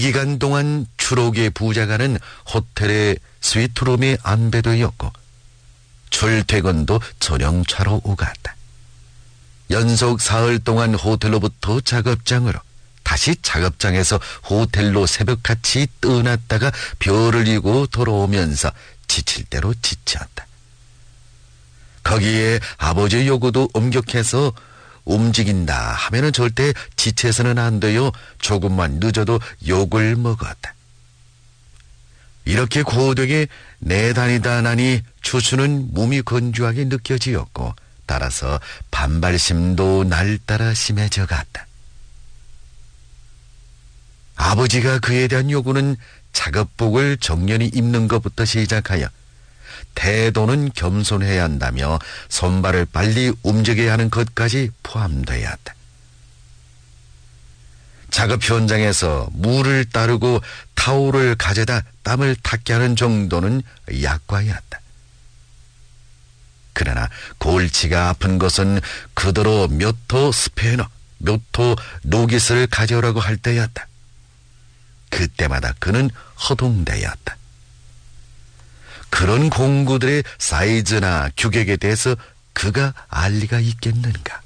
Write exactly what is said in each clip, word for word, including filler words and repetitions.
이 기간 동안 추록의 부자가는 호텔의 스위트룸에 안배되었고 출퇴근도 전용차로 오갔다. 연속 사흘 동안 호텔로부터 작업장으로, 다시 작업장에서 호텔로 새벽같이 떠났다가 별을 이고 돌아오면서 지칠 대로 지쳤다. 거기에 아버지의 요구도 엄격해서 움직인다 하면은 절대 지체서는 안 돼요. 조금만 늦어도 욕을 먹었다. 이렇게 고되게 내다니다 나니 추수는 몸이 건조하게 느껴지었고, 따라서 반발심도 날따라 심해져 갔다. 아버지가 그에 대한 요구는 작업복을 정연히 입는 것부터 시작하여 태도는 겸손해야 한다며 손발을 빨리 움직여야 하는 것까지 포함되었다. 작업 현장에서 물을 따르고 타올을 가져다 땀을 닦게 하는 정도는 약과였다. 그러나 골치가 아픈 것은 그대로 묘토 스페너, 묘토 노기스를 가져오라고 할 때였다. 그때마다 그는 허둥대었다. 그런 공구들의 사이즈나 규격에 대해서 그가 알 리가 있겠는가?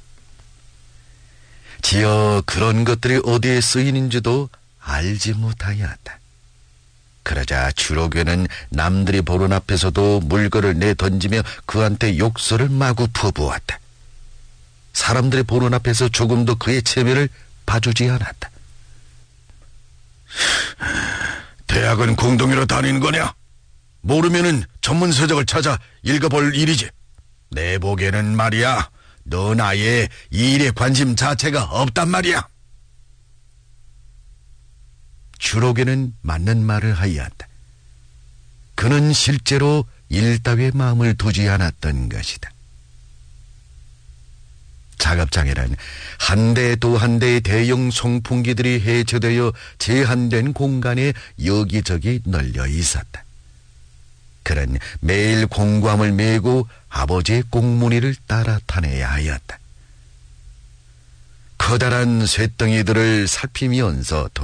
지어 그런 것들이 어디에 쓰이는지도 알지 못하였다. 그러자 주로교는 남들이 보는 앞에서도 물건을 내던지며 그한테 욕설을 마구 퍼부었다. 사람들이 보는 앞에서 조금도 그의 체면을 봐주지 않았다. 대학은 공동으로 다니는 거냐? 모르면은 전문 서적을 찾아 읽어볼 일이지. 내 보기에는 말이야, 넌 아예 이 일에 관심 자체가 없단 말이야. 주록에는 맞는 말을 하였다. 그는 실제로 일 따위에 마음을 두지 않았던 것이다. 작업장에는 한 대 또 한 대의 대형 송풍기들이 해체되어 제한된 공간에 여기저기 널려 있었다. 그는 매일 공구함을 메고 아버지의 꽁무니를 따라 타내야 하였다. 커다란 쇳덩이들을 살피면서